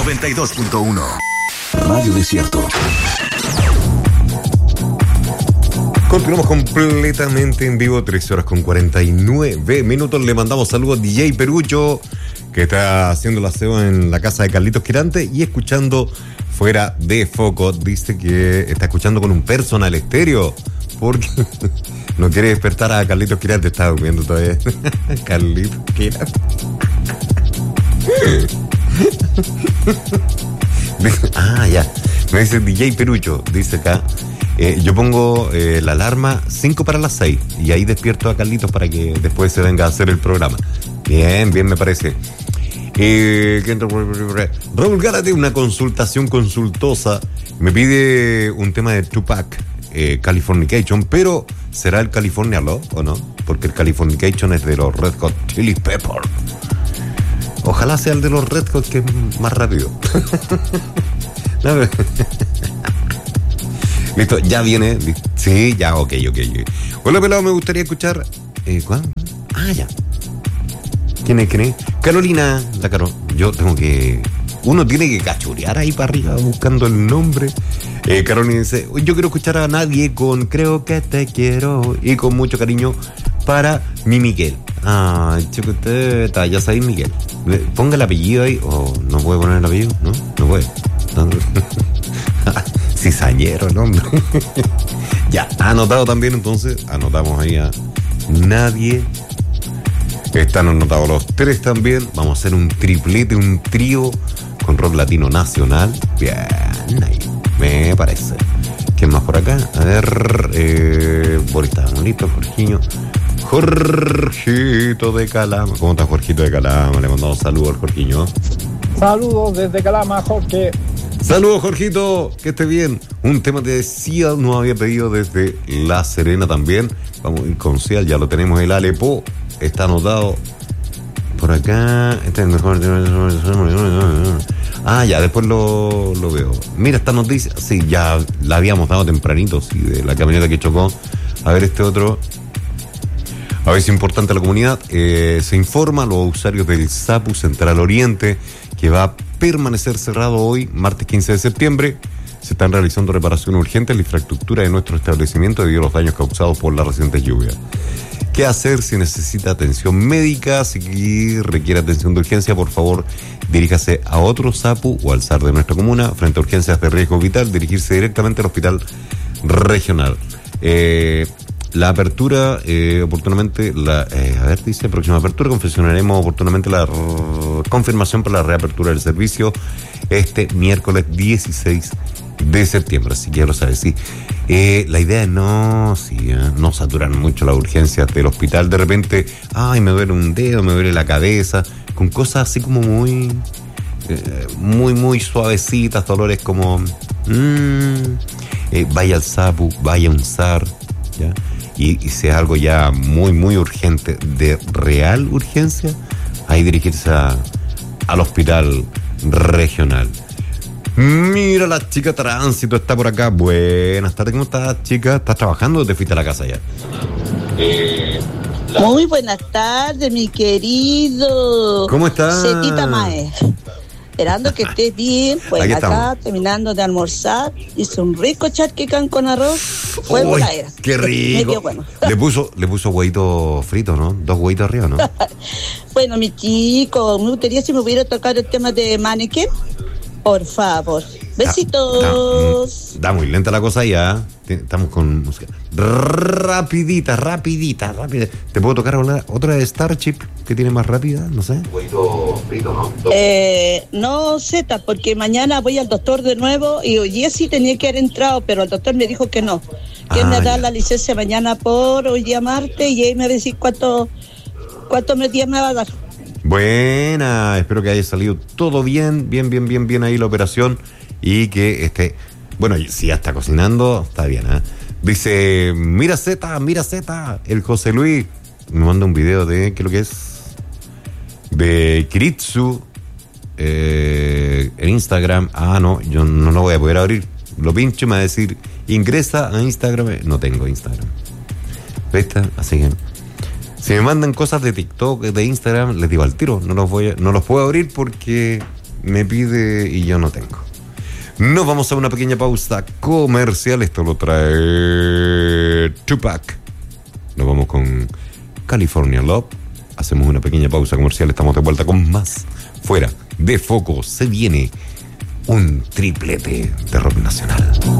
92.1 Radio Desierto. Continuamos completamente en vivo, 13 horas con 49 minutos. Le mandamos saludos a DJ Perucho, que está haciendo el aseo en la casa de Carlitos Quirante y escuchando Fuera de Foco. Dice que está escuchando con un personal estéreo porque no quiere despertar a Carlitos Quirante. Está durmiendo todavía. Carlitos Quirante. Ya. Me dice DJ Perucho, dice acá. Yo pongo la alarma 5 para las 6 y ahí despierto a Carlitos para que después se venga a hacer el programa. Bien, me parece. Raúl Gárate, una consultación consultosa. Me pide un tema de Tupac, Californication, pero ¿será el California Love o no? Porque el Californication es de los Red Hot Chili Peppers. Ojalá sea el de los Red Hot, que es más rápido. Listo, ya viene. Sí, ya, ok. Hola, pelado, me gustaría escuchar. ¿Cuál? Ya. ¿Quién es? Carolina, la Caro. Yo tengo que. Uno tiene que cachurear ahí para arriba buscando el nombre. Carolina dice: yo quiero escuchar a Nadie con Creo que te quiero. Y con mucho cariño para mi Miguel. Chiquiteta, ya sabéis, Miguel. Ponga el apellido ahí. ¿No puede poner el apellido? No puede. Cizañero el hombre. Ya, anotado también, entonces. Anotamos ahí a Nadie. Están anotados los tres también. Vamos a hacer un triplete, un trío con rock latino nacional. Bien, ahí me parece. ¿Quién más por acá? A ver, Boris, estamos listos, Jorgito de Calama. ¿Cómo está Jorgito de Calama? Le mandamos saludos al Jorgiño. Saludos desde Calama, Jorge. Saludos, Jorgito, que esté bien. Un tema te decía, nos había pedido desde La Serena también. Vamos a ir con Cial, ya lo tenemos, el Alepo. Está anotado por acá. Este es el mejor. Ya, después lo veo. Mira, esta noticia, sí, ya la habíamos dado tempranito, sí, de la camioneta que chocó. A ver, este otro. A ver, es importante a la comunidad. Se informa a los usuarios del SAPU Central Oriente que va a permanecer cerrado hoy, martes 15 de septiembre. Se están realizando reparaciones urgentes en la infraestructura de nuestro establecimiento debido a los daños causados por las recientes lluvias. ¿Qué hacer si necesita atención médica? Si requiere atención de urgencia, por favor, diríjase a otro SAPU o al SAR de nuestra comuna. Frente a urgencias de riesgo vital, dirigirse directamente al hospital regional. La apertura, oportunamente, dice, próxima apertura, confeccionaremos oportunamente la confirmación para la reapertura del servicio este miércoles 16 de septiembre, así que ya lo sabes, sí. La idea es no saturar mucho las urgencias del hospital. De repente, me duele un dedo, me duele la cabeza, con cosas así como muy suavecitas, dolores como vaya al SAPU, vaya a un SAR, ¿ya? Y si es algo ya muy urgente, de real urgencia, ahí dirigirse al hospital regional. Mira, la chica Tránsito está por acá. Buenas tardes, ¿cómo estás, chica? ¿Estás trabajando o te fuiste a la casa ya? Muy buenas tardes, mi querido. ¿Cómo estás? Cetita Mae. Esperando que estés bien, pues acá estamos. Terminando de almorzar, hice un rico charquicán con arroz, huevo la era. ¡Qué rico! Bueno. Le puso huevito frito, ¿no? 2 huevitos arriba, ¿no? Bueno, mi chico, me gustaría si me pudiera tocar el tema de Mannequin, por favor. Besitos. Da muy lenta la cosa ya. Estamos con música rapidita. ¿Te puedo tocar otra de Starship que tiene más rápida? No sé. Huevito frito, ¿no? No, Zeta, porque mañana voy al doctor de nuevo y hoy día sí tenía que haber entrado, pero el doctor me dijo que no. Que me da la licencia mañana por hoy día martes y ahí me va a decir cuántos días me va a dar. Buena, espero que haya salido todo bien ahí la operación y que esté, bueno, si ya está cocinando, está bien, ¿eh? Dice, mira Z, el José Luis, me manda un video de, ¿qué es lo que es? De Kiritsu, en Instagram. No, yo no lo voy a poder abrir, lo pincho y me va a decir, ingresa a Instagram, no tengo Instagram, ¿viste? Así que si me mandan cosas de TikTok, de Instagram, les digo al tiro, no los puedo abrir porque me pide y yo no tengo. Nos vamos a una pequeña pausa comercial. Esto lo trae Tupac. Nos vamos con California Love. Hacemos una pequeña pausa comercial. Estamos de vuelta con más Fuera de Foco. Se viene un triplete de rock nacional.